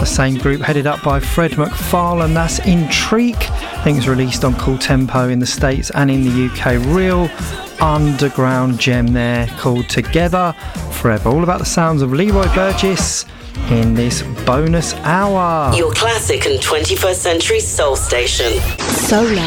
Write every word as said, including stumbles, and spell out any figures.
same group headed up by Fred MacFarlane. That's Intrigue. I think it's released on Cool Tempo in the States and in the U K. Real underground gem there called Together Forever. All about the sounds of Leroy Burgess in this bonus hour. Your classic and twenty-first century soul station. Solar.